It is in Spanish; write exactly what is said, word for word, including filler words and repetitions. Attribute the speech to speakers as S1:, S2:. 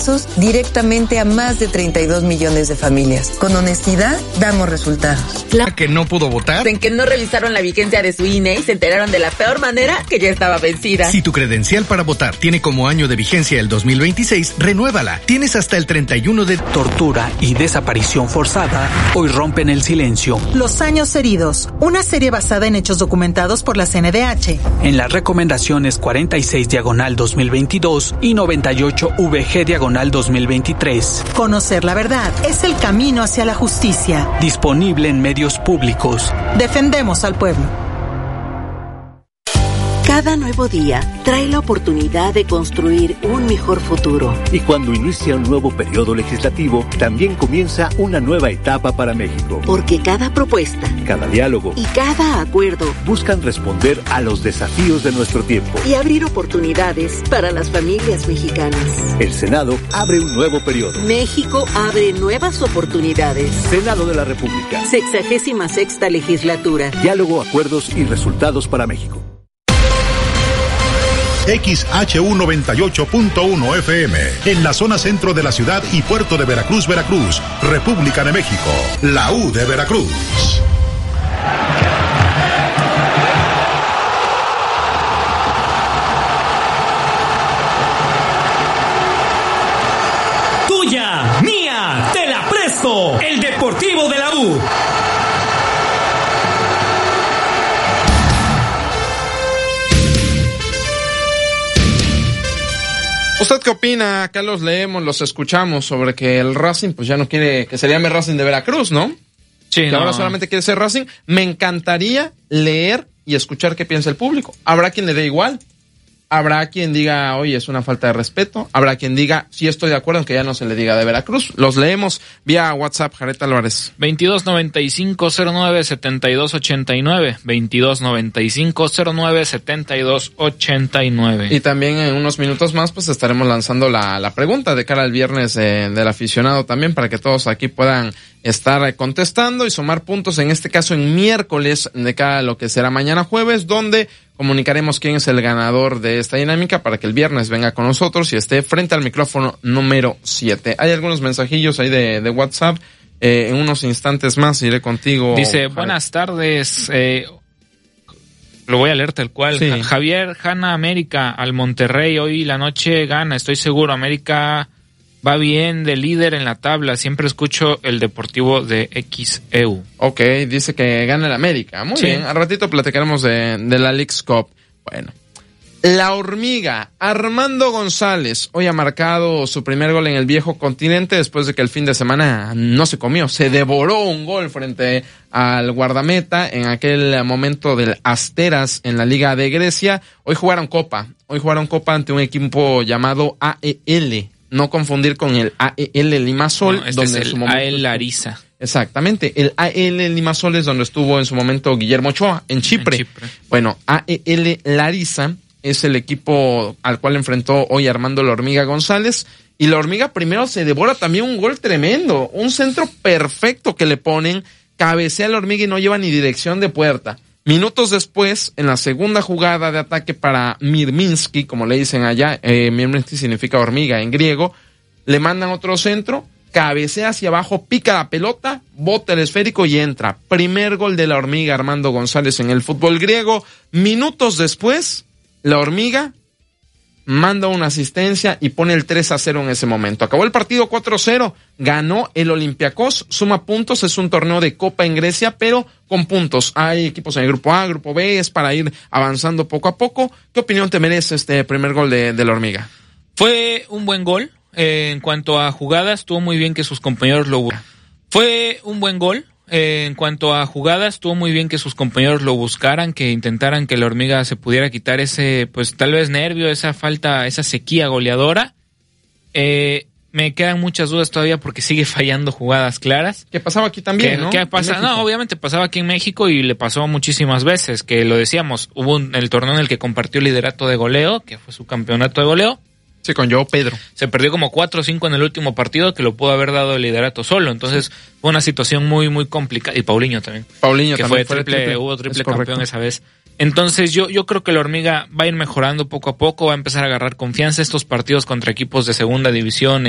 S1: pesos directamente a más de treinta y dos millones de familias. Con honestidad, damos resultados.
S2: La que no pudo votar.
S3: En que no revisaron la vigencia de su I N E y se enteraron de la peor manera que ya estaba vencida.
S2: Si tu credencial para votar tiene como año de vigencia el dos mil veintiséis, renuévala. Tienes hasta el treinta y uno de...
S4: Tortura y desaparición forzada hoy rompen el silencio.
S5: Los años heridos, una serie basada en hechos documentados por la C N D H.
S4: En las recomendaciones cuarenta y seis diagonal dos mil veintidós y noventa y ocho V G diagonal dos mil veintitrés.
S5: Conocer la verdad es el camino hacia la justicia.
S4: Disponible en medios públicos.
S5: Defendemos al pueblo.
S6: Cada nuevo día trae la oportunidad de construir un mejor futuro.
S7: Y cuando inicia un nuevo periodo legislativo, también comienza una nueva etapa para México.
S6: Porque cada propuesta,
S7: cada diálogo
S6: y cada acuerdo
S7: buscan responder a los desafíos de nuestro tiempo
S6: y abrir oportunidades para las familias mexicanas.
S7: El Senado abre un nuevo periodo.
S6: México abre nuevas oportunidades.
S7: Senado de la República.
S6: Sexagésima sexta legislatura.
S7: Diálogo, acuerdos y resultados para México.
S8: X H U noventa y ocho punto uno F M, en la zona centro de la ciudad y puerto de Veracruz, Veracruz, República de México, la U de Veracruz.
S9: Tuya, mía, te la presto, el Deportivo de la U.
S10: ¿Usted qué opina? Acá los leemos, los escuchamos sobre que el Racing pues ya no quiere que se llame Racing de Veracruz, ¿no?
S11: Sí,
S10: que
S11: no.
S10: ahora solamente quiere ser Racing. Me encantaría leer y escuchar qué piensa el público. Habrá quien le dé igual. Habrá quien diga, oye, es una falta de respeto. Habrá quien diga, sí estoy de acuerdo en que ya no se le diga de Veracruz. Los leemos vía WhatsApp, Jaret Álvarez.
S11: veintidós noventa y cinco cero nueve setenta y dos ochenta y nueve. veintidós noventa y cinco cero nueve setenta y dos ochenta y nueve.
S10: Y también en unos minutos más, pues estaremos lanzando la, la pregunta de cara al viernes eh, del aficionado también, para que todos aquí puedan estar contestando y sumar puntos, en este caso en miércoles, de cara a lo que será mañana jueves, donde comunicaremos quién es el ganador de esta dinámica para que el viernes venga con nosotros y esté frente al micrófono número siete. Hay algunos mensajillos ahí de, de WhatsApp. Eh, en unos instantes más iré contigo.
S11: Dice,
S10: Javier.
S11: Buenas tardes. Eh, lo voy a leer tal cual.
S10: Sí.
S11: Javier Hanna América al Monterrey. Hoy la noche gana, estoy seguro. América va bien de líder en la tabla. Siempre escucho el Deportivo de X E U.
S10: Ok, dice que gana el América. Muy
S11: sí.
S10: bien. Al ratito platicaremos de, de la Leagues Cup. Bueno. La Hormiga, Armando González, hoy ha marcado su primer gol en el viejo continente después de que el fin de semana no se comió. Se devoró un gol frente al guardameta en aquel momento del Asteras en la Liga de Grecia. Hoy jugaron Copa. Hoy jugaron Copa ante un equipo llamado A E L. No confundir con el A E L Limassol.
S11: No, este
S10: donde
S11: es
S10: en su
S11: el
S10: momento
S11: A E L Larissa.
S10: Exactamente, el A E L Limassol es donde estuvo en su momento Guillermo Ochoa, en Chipre.
S11: En Chipre.
S10: Bueno, A E L Larissa es el equipo al cual enfrentó hoy Armando La Hormiga González. Y La Hormiga primero se devora también un gol tremendo, un centro perfecto que le ponen, cabecea La Hormiga y no lleva ni dirección de puerta. Minutos después, en la segunda jugada de ataque para Mirminski, como le dicen allá, eh, Mirminski significa hormiga en griego, le mandan otro centro, cabecea hacia abajo, pica la pelota, bota el esférico y entra. Primer gol de La Hormiga Armando González en el fútbol griego. Minutos después, La Hormiga manda una asistencia y pone el tres a cero en ese momento. Acabó el partido cuatro a cero, ganó el Olympiacos, suma puntos, es un torneo de Copa en Grecia, pero con puntos. Hay equipos en el grupo A, grupo B, es para ir avanzando poco a poco. ¿Qué opinión te merece este primer gol de, de La Hormiga?
S11: Fue un buen gol. Eh, en cuanto a jugadas, estuvo muy bien que sus compañeros lo... Fue un buen gol. Eh, en cuanto a jugadas, estuvo muy bien que sus compañeros lo buscaran, que intentaran que La Hormiga se pudiera quitar ese, pues tal vez nervio, esa falta, esa sequía goleadora. Eh, me quedan muchas dudas todavía porque sigue fallando jugadas claras.
S10: ¿Qué pasaba aquí también,
S11: ¿Qué,
S10: no?
S11: ¿qué pasa? No, obviamente pasaba aquí en México y le pasó muchísimas veces, que lo decíamos, hubo un, el torneo en el que compartió liderato de goleo, que fue su campeonato de goleo.
S10: Sí, con Joao Pedro.
S11: Se perdió como cuatro o cinco en el último partido, que lo pudo haber dado el liderato solo. Entonces, fue una situación muy, muy complicada. Y Paulinho también.
S10: Paulinho
S11: que
S10: también.
S11: fue triple,
S10: triple,
S11: hubo triple
S10: es
S11: campeón
S10: correcto.
S11: esa vez. Entonces, yo, yo creo que La Hormiga va a ir mejorando poco a poco, va a empezar a agarrar confianza. Estos partidos contra equipos de segunda división